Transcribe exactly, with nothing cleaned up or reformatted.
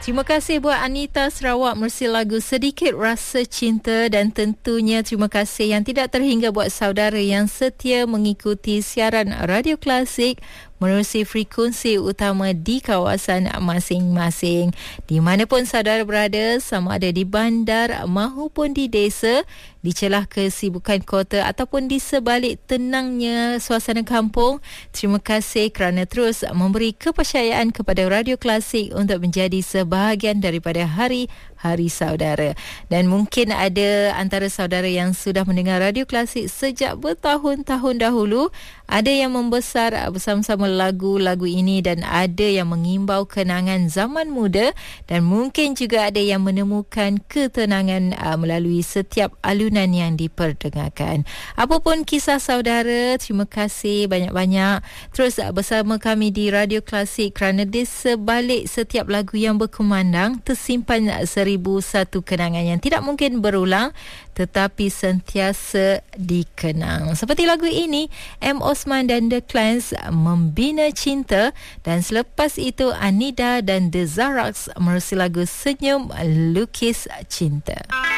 Terima kasih buat Anita Sarawak mersi lagu Sedikit Rasa Cinta, dan tentunya terima kasih yang tidak terhingga buat saudara yang setia mengikuti siaran Radio Klasik menerusi frekuensi utama di kawasan masing-masing. Di mana pun saudara berada, sama ada di bandar mahupun di desa, di celah kesibukan kota ataupun di sebalik tenangnya suasana kampung, terima kasih kerana terus memberi kepercayaan kepada Radio Klasik untuk menjadi sebahagian daripada hari-hari saudara. Dan mungkin ada antara saudara yang sudah mendengar Radio Klasik sejak bertahun-tahun dahulu, ada yang membesar bersama-sama lagu-lagu ini, dan ada yang mengimbau kenangan zaman muda, dan mungkin juga ada yang menemukan ketenangan uh, melalui setiap alunan yang diperdengarkan. Apapun kisah saudara, terima kasih banyak-banyak terus uh, bersama kami di Radio Klasik, kerana di sebalik setiap lagu yang berkumandang tersimpan uh, seribu satu kenangan yang tidak mungkin berulang tetapi sentiasa dikenang. Seperti lagu ini, M. Osman dan The Clans, Membina Cinta, dan selepas itu Anida dan The Zaraks menerusi lagu Senyum Lukis Cinta.